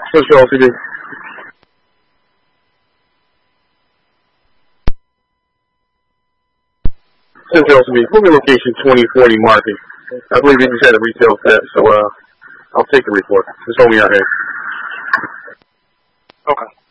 Central LCD. Central LCD. Moving location 2040 Market. I believe you just had a retail set, so I'll take the report. Just hold me out here. Okay.